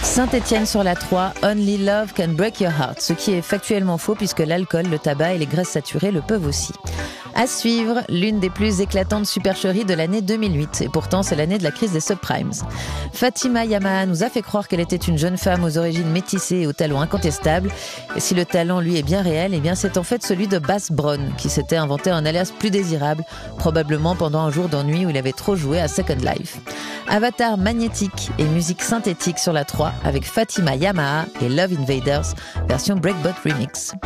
Saint-Étienne sur la 3, Only Love Can Break Your Heart, ce qui est factuellement faux puisque l'alcool, le tabac et les graisses saturées le peuvent aussi. À suivre, l'une des plus éclatantes supercheries de l'année 2008, et pourtant c'est l'année de la crise des subprimes. Fatima Yamaha nous a fait croire qu'elle était une jeune femme aux origines métissées et au talent incontestable, et si le talent lui est bien réel, eh bien c'est en fait celui de Bass Brown, qui s'était inventé un alias plus désirable, probablement pendant un jour d'ennui où il avait trop joué à Second Life. Avatar magnétique et musique synthétique sur la 3 avec Fatima Yamaha et Love Invaders, version Breakbot Remix.